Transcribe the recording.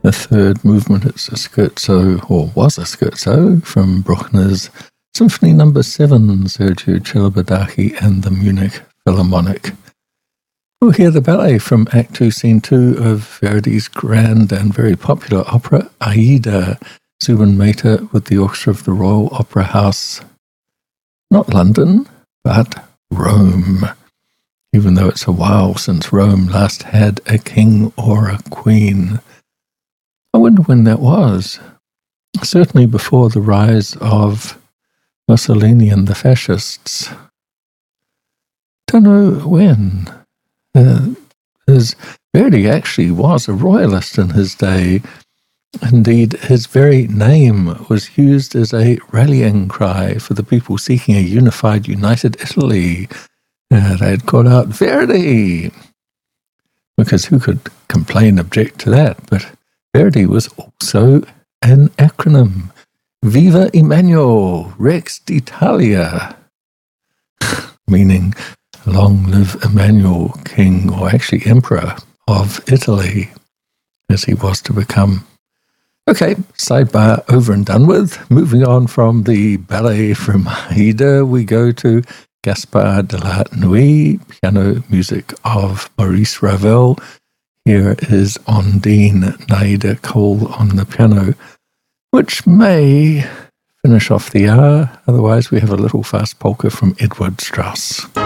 The third movement is a scherzo, or was a scherzo, from Bruckner's Symphony No. 7, Sergiu Celibidache and the Munich Philharmonic. We'll hear the ballet from Act 2, Scene 2 of Verdi's grand and very popular opera, Aida, Zubin Mehta with the orchestra of the Royal Opera House. Not London, but Rome, even though it's a while since Rome last had a king or a queen. I wonder when that was. Certainly before the rise of Mussolini and the fascists. Don't know when. Verdi actually was a royalist in his day. Indeed, his very name was used as a rallying cry for the people seeking a unified, united Italy. They'd call out, Verdi! Because who could object to that? But Verdi was also an acronym. Viva Emmanuel, Rex d'Italia, meaning long live Emmanuel, king, or actually emperor of Italy, as he was to become. Okay, sidebar over and done with. Moving on from the ballet from Aida, we go to Gaspard de la Nuit, piano music of Maurice Ravel. Here is Ondine, Naida Cole on the piano, which may finish off the hour. Otherwise, we have a little fast polka from Edward Strauss.